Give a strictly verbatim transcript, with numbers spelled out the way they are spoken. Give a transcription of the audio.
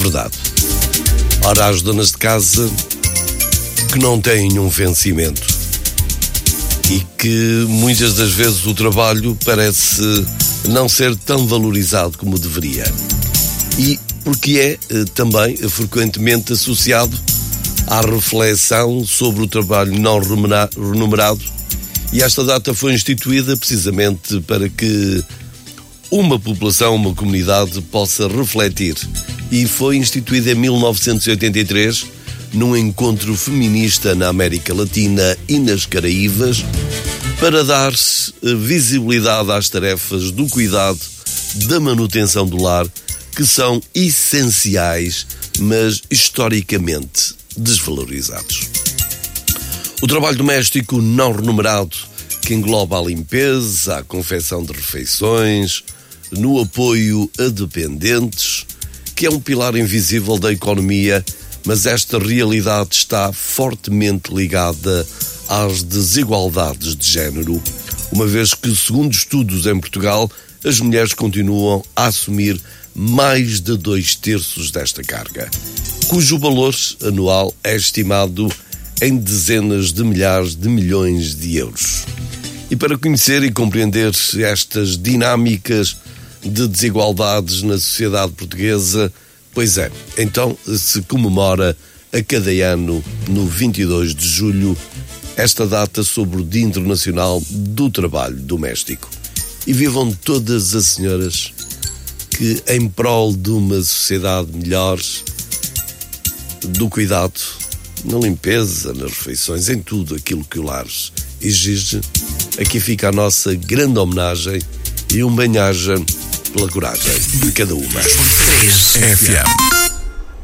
verdade. Ora, as donas de casa que não têm nenhum vencimento e que muitas das vezes o trabalho parece não ser tão valorizado como deveria. E porque é também frequentemente associado à reflexão sobre o trabalho não remunerado, e esta data foi instituída precisamente para que uma população, uma comunidade possa refletir, e foi instituída em mil novecentos e oitenta e três num encontro feminista na América Latina e nas Caraíbas para dar visibilidade às tarefas do cuidado, da manutenção do lar, que são essenciais, mas historicamente desvalorizados. O trabalho doméstico não remunerado, que engloba a limpeza, a confecção de refeições, no apoio a dependentes, que é um pilar invisível da economia, mas esta realidade está fortemente ligada às desigualdades de género, uma vez que, segundo estudos em Portugal, as mulheres continuam a assumir mais de dois terços desta carga, cujo valor anual é estimado em dezenas de milhares de milhões de euros. E para conhecer e compreender estas dinâmicas de desigualdades na sociedade portuguesa, pois é, então se comemora a cada ano, no vinte e dois de julho, esta data sobre o Dia Internacional do Trabalho Doméstico. E vivam todas as senhoras que, em prol de uma sociedade melhor, do cuidado, na limpeza, nas refeições, em tudo aquilo que o lar exige, aqui fica a nossa grande homenagem e um bem-aja pela coragem de cada uma. três F M